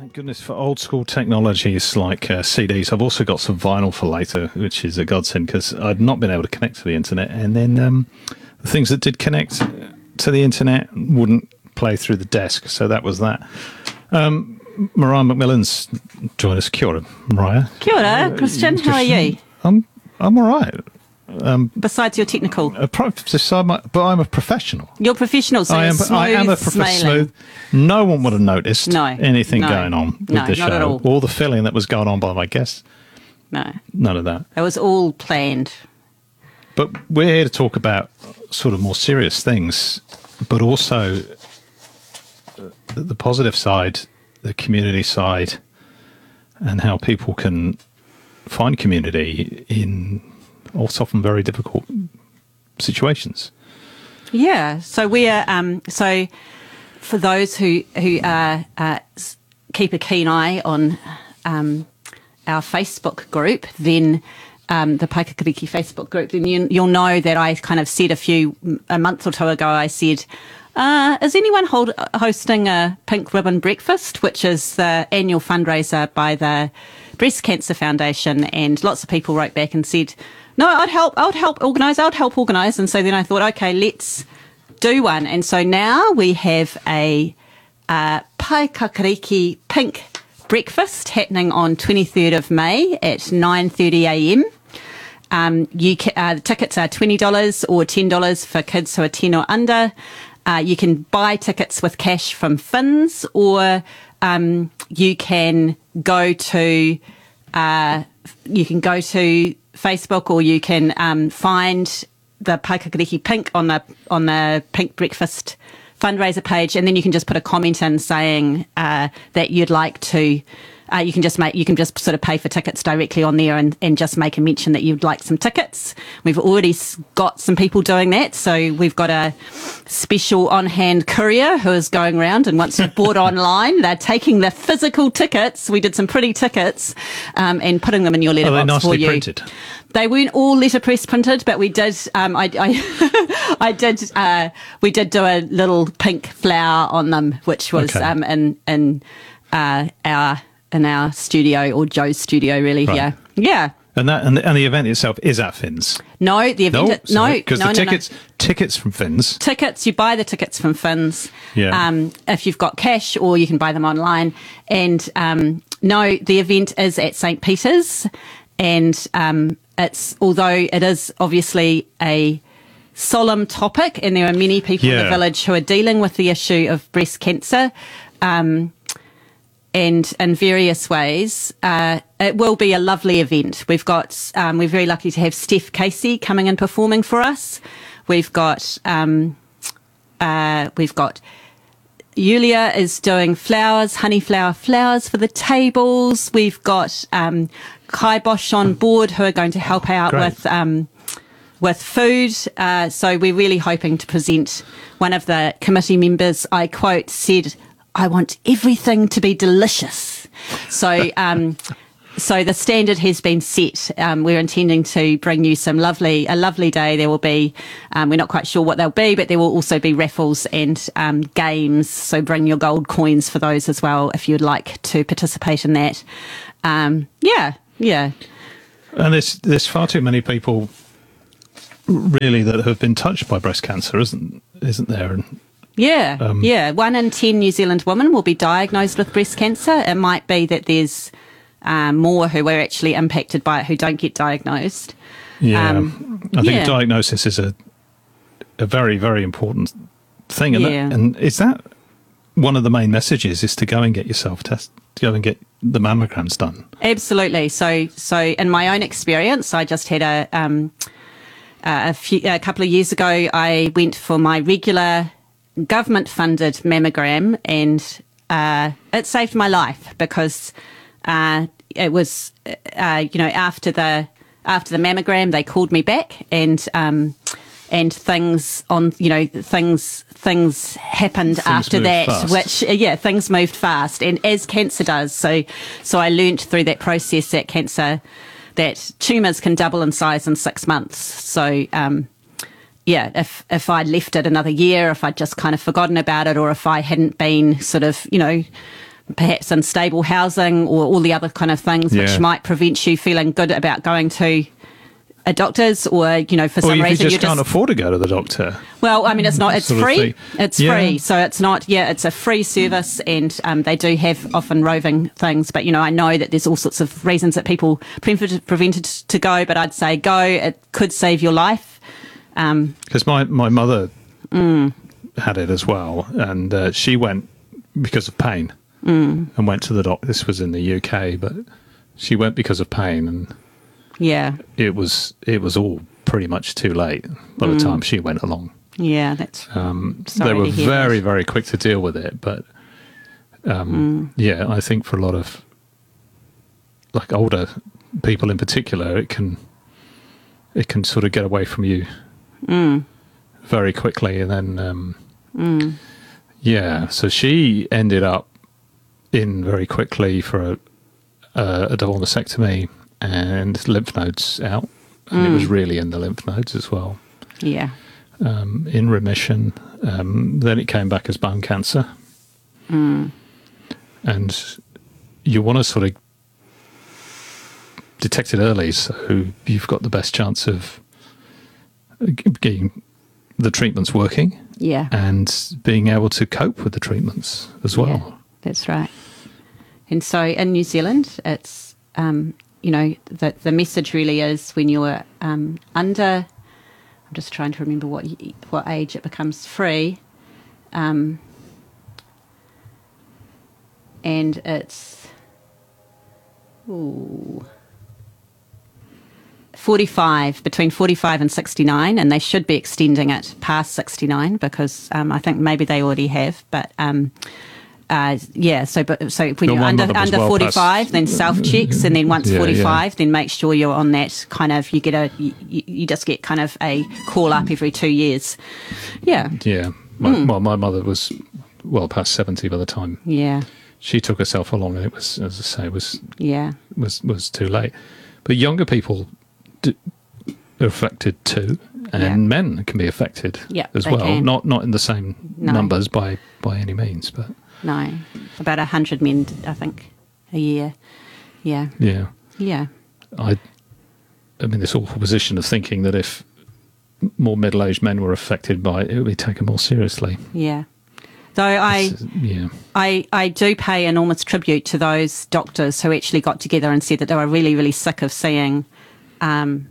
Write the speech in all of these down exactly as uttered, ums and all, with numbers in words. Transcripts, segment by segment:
Thank goodness for old school technologies like uh, C Ds. I've also got some vinyl for later, which is a godsend because I'd not been able to connect to the internet. And then um, the things that did connect to the internet wouldn't play through the desk. So that was that. Um, Mariah McMillan's joined us. Kia ora, Mariah. Kia ora, Christian. How are you? I'm, I'm all right. Um, Besides your technical, a pro- but I'm a professional. You're professional, so I am. you're smooth, I am a professional. smiling. No one would have noticed No, anything no, going on with no, the not show. at all. all the filling that was going on by my guests. No, None of that. it was all planned. But we're here to talk about sort of more serious things, but also the, the positive side, the community side, and how people can find community in also often very difficult situations. Yeah. So we are. Um, so for those who who uh, uh, keep a keen eye on um, our Facebook group, then um, the Paikakariki Facebook group, then you, you'll know that I kind of said a few a month or two ago. I said, uh, "Is anyone hold, hosting a pink ribbon breakfast?" which is the annual fundraiser by the Breast Cancer Foundation, and lots of people wrote back and said, no, I'd help, I would help organise, I would help organise. And so then I thought, okay, let's do one. And so now we have a uh, Paikakariki pink breakfast happening on twenty-third of May at nine thirty a m. Um, you ca- uh, the tickets are twenty dollars or ten dollars for kids who are ten or under. Uh, you can buy tickets with cash from Fins, or um, you can go to uh, you can go to Facebook, or you can um, find the Paikakariki Pink on the on the Pink Breakfast fundraiser page, and then you can just put a comment in saying uh, that you'd like to. Uh, you can just make you can just sort of pay for tickets directly on there, and, and just make a mention that you'd like some tickets. We've already got some people doing that, so we've got a special on-hand courier who is going around, and once you've bought online, they're taking the physical tickets. We did some pretty tickets um, and putting them in your letterbox Are they nicely for you. printed? They weren't all letterpress printed, but we did. Um, I, I, I did. Uh, we did do a little pink flower on them, which was Okay. um, in in uh, our. in our studio, or Joe's studio, really. Right. Yeah. Yeah. And that and the, and the event itself is at Fins. No, the event. No, no, sorry, because no, the no, tickets no. tickets from Fins. Tickets, you buy the tickets from Fins. Yeah. Um, if you've got cash, or you can buy them online. And um, no, the event is at Saint Peter's, and um, it's although it is obviously a solemn topic, and there are many people in Yeah. the village who are dealing with the issue of breast cancer. Um, And in various ways, uh, it will be a lovely event. We've got, um, we're very lucky to have Steph Casey coming and performing for us. We've got, um, uh, we've got Yulia is doing flowers, honey flower flowers for the tables. We've got um, Kai Bosch on board who are going to help out Great. with um, with food. Uh, so we're really hoping to present. One of the committee members, I quote, said, I want everything to be delicious. So, um, so the standard has been set. Um, we're intending to bring you some lovely, a lovely day. There will be, um, we're not quite sure what they'll be, but there will also be raffles and um, games. So bring your gold coins for those as well if you'd like to participate in that. Um, yeah, yeah. And there's there's far too many people really that have been touched by breast cancer, isn't isn't there? And Yeah, Um, yeah. One in ten New Zealand women will be diagnosed with breast cancer. It might be that there's um, more who are actually impacted by it who don't get diagnosed. yeah, Um, I think yeah. diagnosis is a a very very important thing. And, Yeah. that, and is that one of the main messages? Is to go and get yourself tested, to go and get the mammograms done. Absolutely. So, so in my own experience, I just had a um, a, few, a couple of years ago. I went for my regular government-funded mammogram, and uh, it saved my life because uh, it was, uh, you know, after the after the mammogram, they called me back, and um, and things on, you know, things things happened Things after moved that, fast. which uh, yeah, things moved fast, and as cancer does. So, so I learnt through that process that cancer, that tumours can double in size in six months. So. Um, Yeah, if if I'd left it another year, if I'd just kind of forgotten about it, or if I hadn't been sort of, you know, perhaps unstable housing or all the other kind of things Yeah. which might prevent you feeling good about going to a doctor's, or you know, for Or some if you reason just you're can't just afford to go to the doctor. well, I mean, it's not. It's Sort of free. thing. It's Yeah. free. So it's not. Yeah, it's a free service, and um, they do have often roving things. But you know, I know that there's all sorts of reasons that people prevented prevented to go. But I'd say go. It could save your life. Um, Because my, my mother had it as well, and uh, she went because of pain and went to the doc. This was in the U K, but she went because of pain, and yeah, it was it was all pretty much too late by the time she went along. yeah. That's Um, Sorry they were to hear very that. very quick to deal with it, but um, yeah, I think for a lot of like older people in particular, it can it can sort of get away from you very quickly, and then um, yeah. So she ended up in very quickly for a, a, a double mastectomy and lymph nodes out, and it was really in the lymph nodes as well. yeah, Um, in remission. Um, then it came back as bone cancer, and you want to sort of detect it early, so you've got the best chance of getting the treatments working yeah. and being able to cope with the treatments as well. Yeah, that's right. And so in New Zealand, it's, um, you know, the, the message really is when you're um, under, I'm just trying to remember what y- what age it becomes free. Um, and it's, ooh, forty-five, between forty-five and sixty-nine, and they should be extending it past sixty-nine because um, I think maybe they already have. But um, uh, yeah, so but so when No, you're my under mother was under well forty-five, past- then self checks, and then once Yeah, yeah. forty-five, then make sure you're on that kind of. You get a you, you just get kind of a call up every two years. Yeah, Yeah. My, Well, my mother was well past seventy by the time yeah, she took herself along, and it was, as I say, was yeah, was was too late. But younger people d- are affected too, and Yeah. men can be affected Yeah, as they well. can. Not not in the same No. numbers by by any means, but no, about a hundred men, I think, a year. Yeah, yeah, yeah, I I'm in this awful position of thinking that if more middle-aged men were affected by it, it would be taken more seriously. yeah. Though I. It's, uh, yeah, I, I do pay enormous tribute to those doctors who actually got together and said that they were really, really sick of seeing um,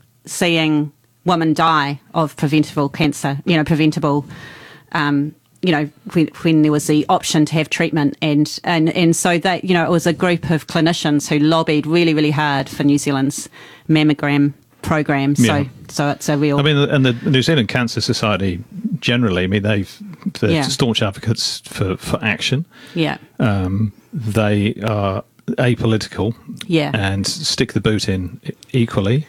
seeing women die of preventable cancer, you know, preventable, um, you know, when, when there was the option to have treatment. And, and, and so that, you know, it was a group of clinicians who lobbied really, really hard for New Zealand's mammogram program. So, Yeah. so it's a real... I mean, and the New Zealand Cancer Society generally, I mean, they've they're Yeah. staunch advocates for for action. yeah, Um, they are apolitical, Yeah. and stick the boot in equally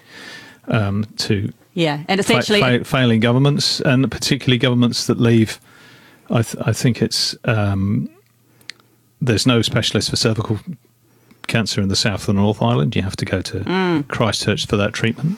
um, to yeah. And it's fa- actually... fa- failing governments, and particularly governments that leave. I, th- I think it's um, there's no specialist for cervical cancer in the South or North Island. You have to go to Christchurch for that treatment.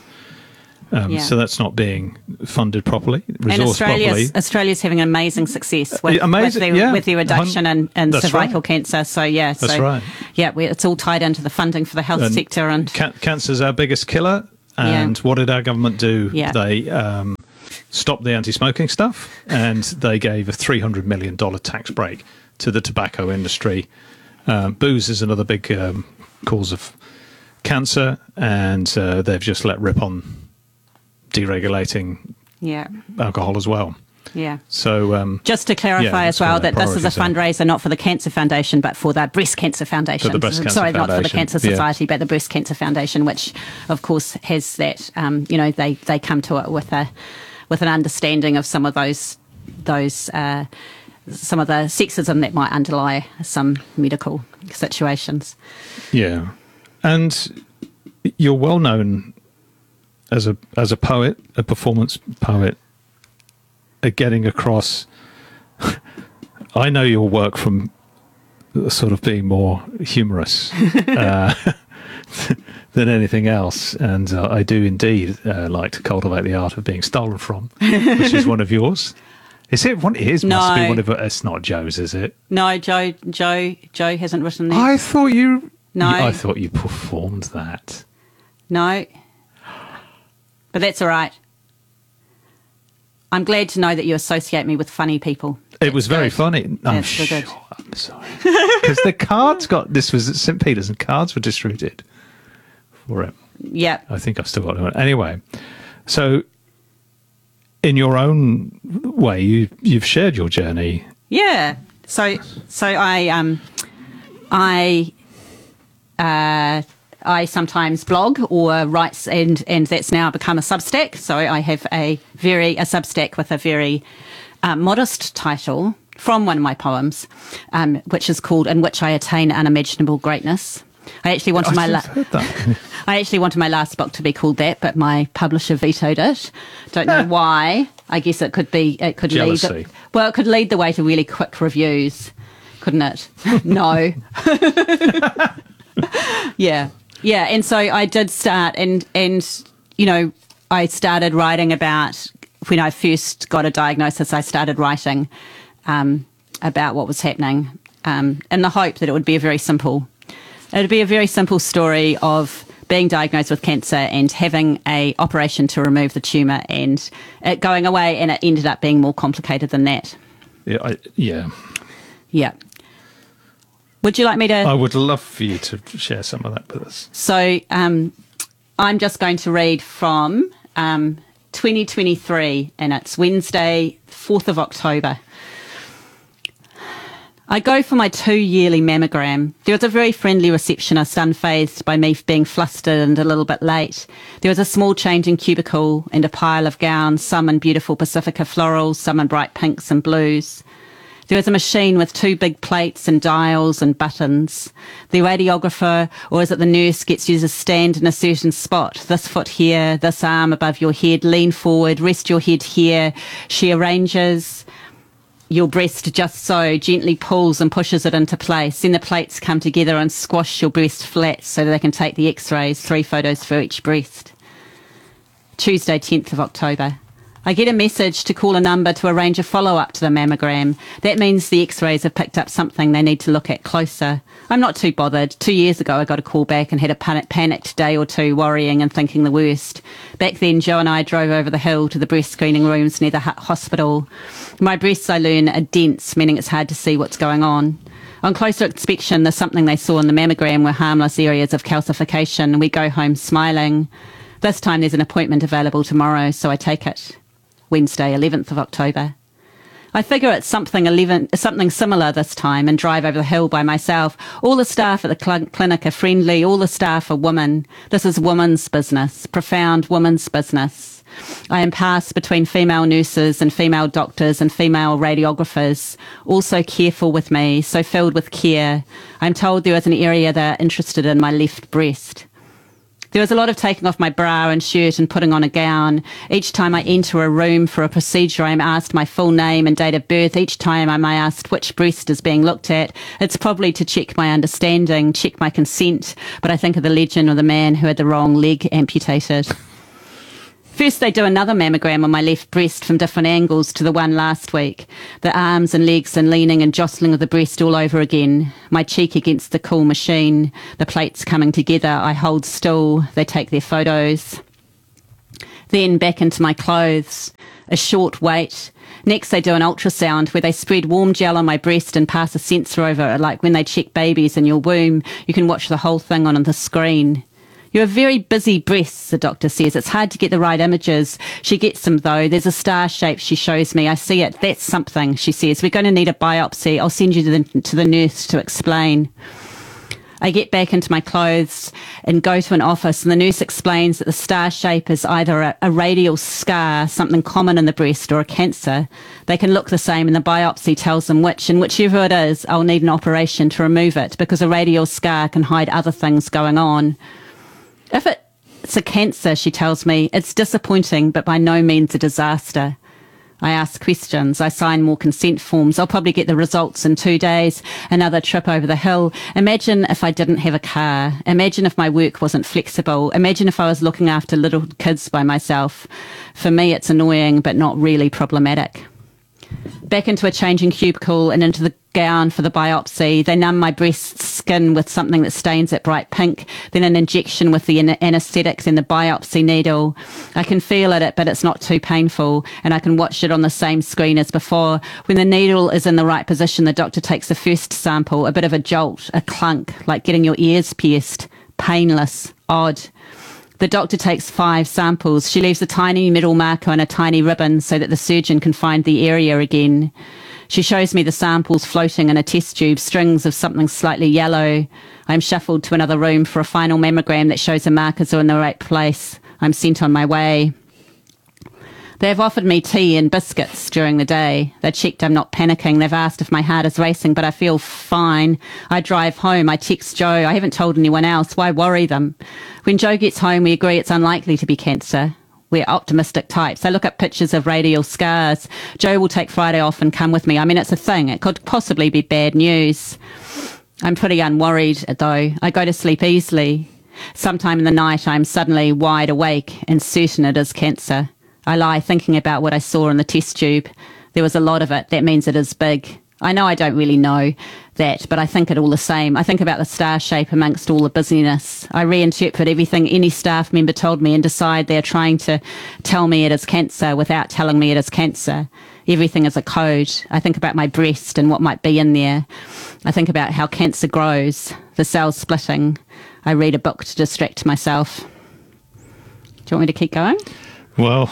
Um, Mm. Yeah. So that's not being funded properly, And resourced Australia's, properly. Australia's having amazing success with, Amazing, with, their, yeah. with their reduction in, in That's cervical right. cancer. So, yeah. That's so, right. Yeah, we, it's all tied into the funding for the health And sector. And Ca- cancer's our biggest killer. And Yeah. what did our government do? Yeah. They um, stopped the anti-smoking stuff, and they gave a three hundred million dollars tax break to the tobacco industry. Um, booze is another big um, cause of cancer, and uh, they've just let rip on deregulating yeah, alcohol as well. yeah. So um, Just to clarify Yeah, as that's where well their that this is a priorities are. fundraiser not for the Cancer Foundation, but for the Breast Cancer Foundation. For the Breast Cancer Sorry, not for the Foundation, Cancer yeah. Society, but the Breast Cancer Foundation, which, of course, has that. Um, you know, they, they come to it with a with an understanding of some of those those uh, some of the sexism that might underlie some medical situations. yeah, and you're well known as a as a poet, a performance poet, at getting across. I know your work from sort of being more humorous uh, than anything else, and uh, I do indeed uh, like to cultivate the art of being stolen from, which is one of yours. Is it one? It is. No. Must be one of it. It's not Joe's, is it? No, Joe, Joe, Joe hasn't written that. I thought you. No. I thought you performed that. No. But that's all right. I'm glad to know that you associate me with funny people. It was very good. funny. I'm That's sure. good. I'm sorry. Because the cards got. This was at Saint Peter's, and cards were distributed for it. Yeah. I think I've still got one. Anyway, so in your own way, you you've shared your journey. Yeah. So so I um I uh I sometimes blog or write, and and that's now become a Substack. So I have a very a Substack with a very uh, modest title from one of my poems, um, which is called "In Which I Attain Unimaginable Greatness." I actually wanted my la- heard that. I actually wanted my last book to be called that, but my publisher vetoed it. Don't know why. I guess it could be it could Jealousy. lead the, well, it could lead the way to really quick reviews, couldn't it? No. yeah. Yeah, and so I did start, and, and, you know, I started writing about, when I first got a diagnosis, I started writing um, about what was happening um, in the hope that it would be a very simple, it would be a very simple story of being diagnosed with cancer and having a operation to remove the tumour and it going away, and it ended up being more complicated than that. Yeah, I, yeah. Yeah. Would you like me to... I would love for you to share some of that with us. So um, I'm just going to read from um, twenty twenty-three, and it's Wednesday, fourth of October. I go for my two-yearly mammogram. There was a very friendly receptionist, unfazed by me being flustered and a little bit late. There was a small changing cubicle and a pile of gowns, some in beautiful Pacifica florals, some in bright pinks and blues. There was a machine with two big plates and dials and buttons. The radiographer, or is it the nurse, gets you to stand in a certain spot. This foot here, this arm above your head, lean forward, rest your head here. She arranges your breast just so, gently pulls and pushes it into place. Then the plates come together and squash your breast flat so that they can take the x-rays, three photos for each breast. Tuesday, tenth of October. I get a message to call a number to arrange a follow-up to the mammogram. That means the x-rays have picked up something they need to look at closer. I'm not too bothered. Two years ago, I got a call back and had a panic- panicked day or two, worrying and thinking the worst. Back then, Joe and I drove over the hill to the breast screening rooms near the h- hospital. My breasts, I learn, are dense, meaning it's hard to see what's going on. On closer inspection, there's something they saw in the mammogram were harmless areas of calcification. We go home smiling. This time there's an appointment available tomorrow, so I take it. Wednesday, eleventh of October. I figure it's something eleven, something similar this time and drive over the hill by myself. All the staff at the cl- clinic are friendly. All the staff are women. This is women's business, profound women's business. I am passed between female nurses and female doctors and female radiographers, all so careful with me, so filled with care. I'm told there is an area they're interested in, my left breast. There was a lot of taking off my bra and shirt and putting on a gown. Each time I enter a room for a procedure, I'm asked my full name and date of birth. Each time I'm asked which breast is being looked at. It's probably to check my understanding, check my consent, but I think of the legend of the man who had the wrong leg amputated. First, they do another mammogram on my left breast from different angles to the one last week. The arms and legs and leaning and jostling of the breast all over again. My cheek against the cool machine. The plates coming together. I hold still. They take their photos. Then back into my clothes. A short wait. Next, they do an ultrasound where they spread warm gel on my breast and pass a sensor over it, like when they check babies in your womb. You can watch the whole thing on the screen. You have very busy breasts, the doctor says. It's hard to get the right images. She gets them, though. There's a star shape she shows me. I see it. That's something, she says. We're going to need a biopsy. I'll send you to the, to the nurse to explain. I get back into my clothes and go to an office, and the nurse explains that the star shape is either a, a radial scar, something common in the breast, or a cancer. They can look the same, and the biopsy tells them which, and whichever it is, I'll need an operation to remove it, because a radial scar can hide other things going on. If it, it's a cancer, she tells me, it's disappointing, but by no means a disaster. I ask questions. I sign more consent forms. I'll probably get the results in two days. Another trip over the hill. Imagine if I didn't have a car. Imagine if my work wasn't flexible. Imagine if I was looking after little kids by myself. For me, it's annoying, but not really problematic. back into a changing cubicle and into the gown for the biopsy. They numb my breast skin with something that stains it bright pink, then an injection with the an- anaesthetic, then the biopsy needle. I can feel it, but it's not too painful, and I can watch it on the same screen as before. When the needle is in the right position, the doctor takes the first sample, a bit of a jolt, a clunk, like getting your ears pierced, painless, odd. The doctor takes five samples. She leaves a tiny middle marker on a tiny ribbon so that the surgeon can find the area again. She shows me the samples floating in a test tube, strings of something slightly yellow. I'm shuffled to another room for a final mammogram that shows the markers are in the right place. I'm sent on my way. They have offered me tea and biscuits during the day. They checked I'm not panicking. They've asked if my heart is racing, but I feel fine. I drive home. I text Joe. I haven't told anyone else. Why worry them? When Joe gets home, we agree it's unlikely to be cancer. We're optimistic types. I look up pictures of radial scars. Joe will take Friday off and come with me. I mean, it's a thing. It could possibly be bad news. I'm pretty unworried, though. I go to sleep easily. Sometime in the night, I'm suddenly wide awake and certain it is cancer. I lie thinking about what I saw in the test tube. There was a lot of it. That means it is big. I know I don't really know that, but I think it all the same. I think about the star shape amongst all the busyness. I reinterpret everything any staff member told me and decide they're trying to tell me it is cancer without telling me it is cancer. Everything is a code. I think about my breast and what might be in there. I think about how cancer grows, the cells splitting. I read a book to distract myself. Do you want me to keep going? Well,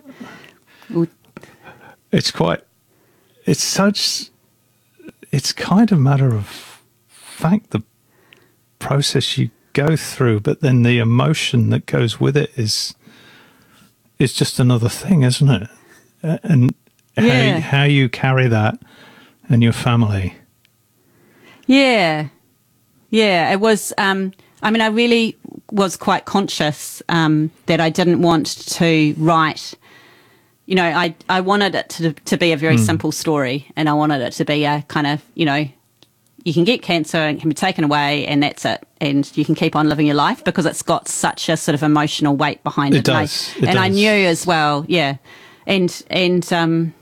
it's quite, it's such, it's kind of matter of fact, the process you go through, but then the emotion that goes with it is, is just another thing, isn't it? And yeah. how, how you carry that and your family. Yeah. Yeah, it was, um, I mean, I really was quite conscious um, that I didn't want to write, you know, I, I wanted it to, to be a very mm. simple story, and I wanted it to be a kind of, you know, you can get cancer and it can be taken away and that's it, and you can keep on living your life, because it's got such a sort of emotional weight behind it. It does. And, I, it and does. I knew as well, yeah. And, and, um,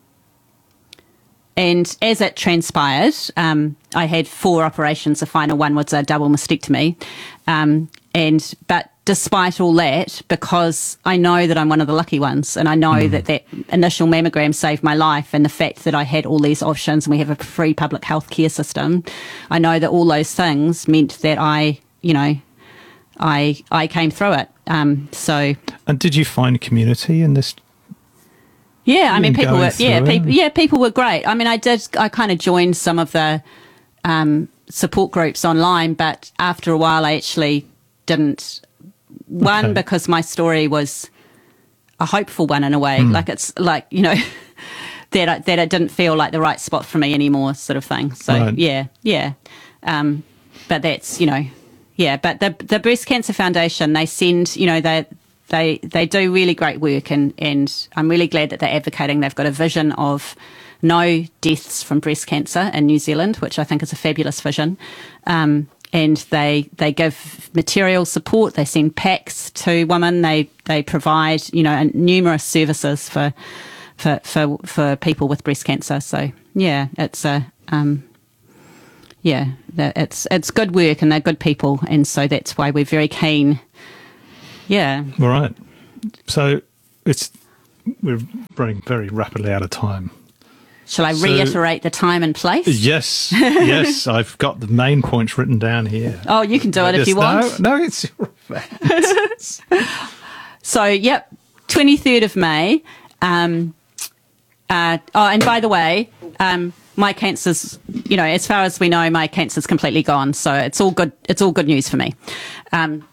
And as it transpired, um, I had four operations. The final one was a double mastectomy. Um, and but despite all that, because I know that I'm one of the lucky ones, and I know mm. that that initial mammogram saved my life, and the fact that I had all these options and we have a free public health care system, I know that all those things meant that I, you know, I I came through it. Um, so. And did you find community in this? Yeah, I mean, people were, yeah, it? people, yeah, people were great. I mean, I did, I kind of joined some of the um, support groups online, but after a while, I actually didn't. One, okay. because my story was a hopeful one in a way, mm. like it's like, you know, that I, that it didn't feel like the right spot for me anymore, sort of thing. So right. yeah, yeah. Um, but that's, you know, yeah. But the the Breast Cancer Foundation, they send, you know, they. They they do really great work, and, and I'm really glad that they're advocating. They've got a vision of no deaths from breast cancer in New Zealand, which I think is a fabulous vision. Um, and they they give material support. They send packs to women. They they provide, you know, numerous services for for for, for people with breast cancer. So yeah, it's a um, yeah, it's it's good work, and they're good people, and so that's why we're very keen. Yeah. All right. So it's we're running very rapidly out of time. Shall I so, reiterate the time and place? Yes. Yes. I've got the main points written down here. Oh, you can do it if you want. No, no, it's your event. So, yep, twenty-third of May. Um, uh, oh, and by the way, um, my cancer's, you know, as far as we know, my cancer's completely gone. So it's all good. It's all good news for me. Um,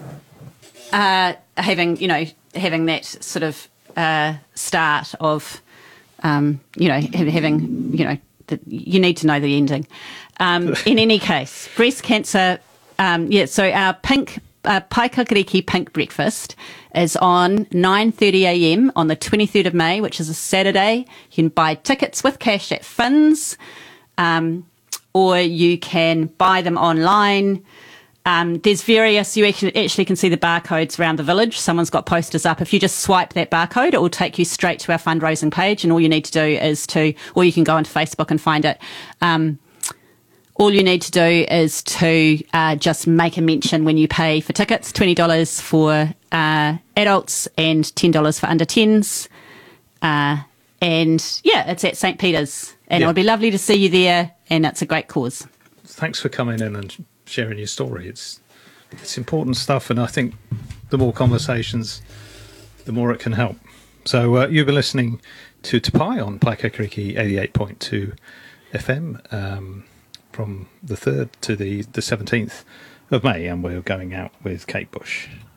Uh, having, you know, having that sort of uh, start of, um, you know, having, you know, the, you need to know the ending. Um, in any case, breast cancer, um, yeah, so our pink, uh, Paikakariki Pink Breakfast is on nine thirty a m on the twenty-third of May, which is a Saturday. You can buy tickets with cash at Fins, um, or you can buy them online. Um, there's various, you actually, actually can see the barcodes around the village. Someone's got posters up. If you just swipe that barcode, it will take you straight to our fundraising page, and all you need to do is to, or you can go onto Facebook and find it. Um, all you need to do is to uh, just make a mention when you pay for tickets, twenty dollars for uh, adults and ten dollars for under tens. Uh, and yeah, it's at Saint Peter's, and Yeah. it would be lovely to see you there, and it's a great cause. Thanks for coming in and sharing your story. It's it's important stuff, and I think the more conversations, the more it can help. So uh, you've been listening to Te Pai on Paekākāriki eighty-eight point two F M um, from the third to the, the seventeenth of May, and we're going out with Kate Bush.